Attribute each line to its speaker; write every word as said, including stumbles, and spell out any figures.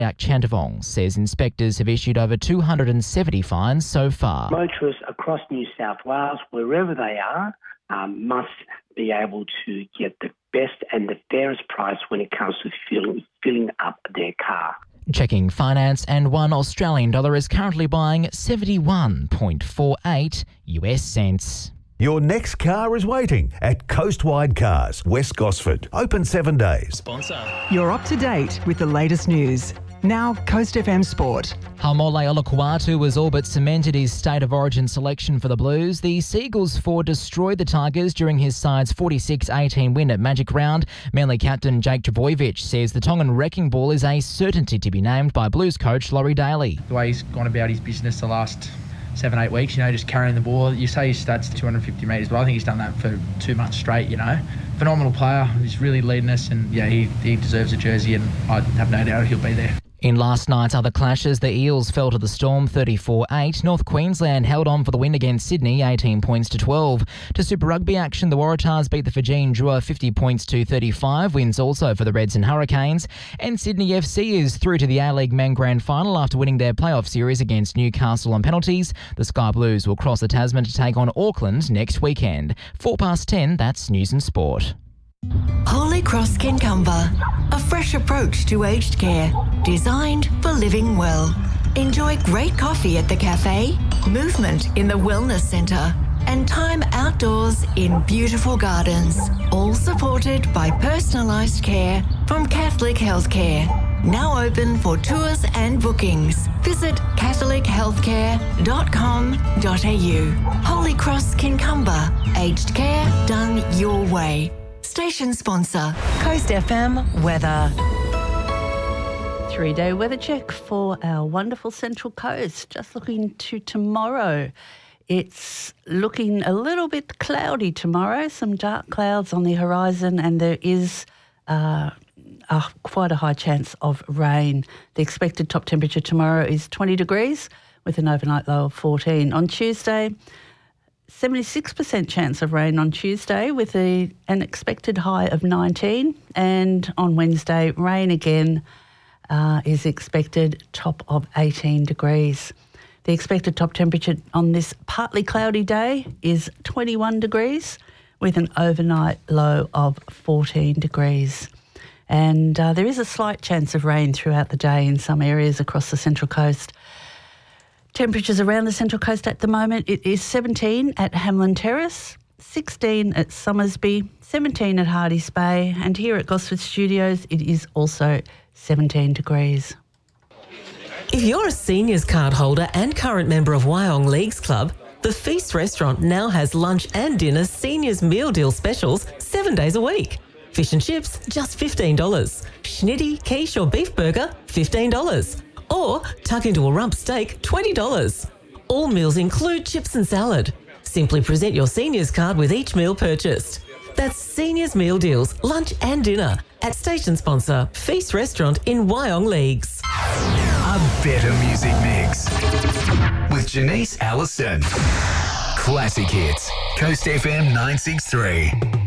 Speaker 1: Jack Chantavong says inspectors have issued over two hundred seventy fines so far.
Speaker 2: Motorists across New South Wales, wherever they are, um, must be able to get the best and the fairest price when it comes to filling, filling up their car.
Speaker 1: Checking finance, and one Australian dollar is currently buying seventy-one point four eight U S cents.
Speaker 3: Your next car is waiting at Coastwide Cars, West Gosford. Open seven days.
Speaker 4: Sponsor.
Speaker 5: You're up to date with the latest news. Now, Coast F M Sport.
Speaker 1: Haumole Olakuatu has all but cemented his state of origin selection for the Blues. The Seagulls forward destroyed the Tigers during his side's forty-six eighteen win at Magic Round. Manly captain Jake Trbojevic says the Tongan Wrecking Ball is a certainty to be named by Blues coach Laurie Daly.
Speaker 6: The way he's gone about his business the last seven, eight weeks, you know, just carrying the ball. You say his stats two hundred fifty metres, but I think he's done that for two months straight, you know. Phenomenal player. He's really leading us, and, yeah, he, he deserves a jersey, and I have no doubt he'll be there.
Speaker 1: In last night's other clashes, the Eels fell to the Storm thirty-four eight. North Queensland held on for the win against Sydney, eighteen points to twelve. To Super Rugby action, the Waratahs beat the Fijian Drua fifty points to thirty-five. Wins also for the Reds and Hurricanes. And Sydney F C is through to the A-League Men Grand Final after winning their playoff series against Newcastle on penalties. The Sky Blues will cross the Tasman to take on Auckland next weekend. Four past ten, that's News and Sport.
Speaker 7: Holy Cross Kincumber, a fresh approach to aged care, designed for living well. Enjoy great coffee at the cafe, movement in the wellness centre, and time outdoors in beautiful gardens, all supported by personalised care from Catholic Healthcare. Now open for tours and bookings. Visit catholic healthcare dot com dot a u. Holy Cross Kincumber, aged care done your way. Station sponsor, Coast F M weather.
Speaker 8: Three-day weather check for our wonderful Central Coast. Just looking to tomorrow. It's looking a little bit cloudy tomorrow, some dark clouds on the horizon, and there is uh, a, quite a high chance of rain. The expected top temperature tomorrow is twenty degrees with an overnight low of fourteen. On Tuesday, seventy-six percent chance of rain on Tuesday with a, an expected high of nineteen. And on Wednesday, rain again uh, is expected, top of eighteen degrees. The expected top temperature on this partly cloudy day is twenty-one degrees with an overnight low of fourteen degrees. And uh, there is a slight chance of rain throughout the day in some areas across the Central Coast. Temperatures around the Central Coast at the moment, it is seventeen at Hamlin Terrace, sixteen at Somersby, seventeen at Hardy's Bay, and here at Gosford Studios it is also seventeen degrees.
Speaker 9: If you're a seniors card holder and current member of Wyong Leagues Club, the Feast Restaurant now has lunch and dinner seniors meal deal specials seven days a week. Fish and chips, just fifteen dollars. Schnitty, quiche or beef burger, fifteen dollars. Or tuck into a rump steak, twenty dollars. All meals include chips and salad. Simply present your seniors card with each meal purchased. That's Seniors Meal Deals, lunch and dinner at station sponsor Feast Restaurant in Wyong Leagues.
Speaker 4: A better music mix with Janice Allison. Classic hits. Coast F M nine six three.